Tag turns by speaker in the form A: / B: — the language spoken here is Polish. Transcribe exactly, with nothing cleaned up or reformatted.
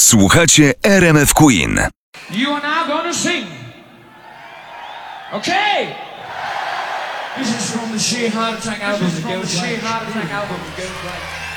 A: Słuchacie R M F Queen.
B: You are now gonna sing. Okay. This is from the Sheer Heart Attack album. The Sheer Heart Attack album.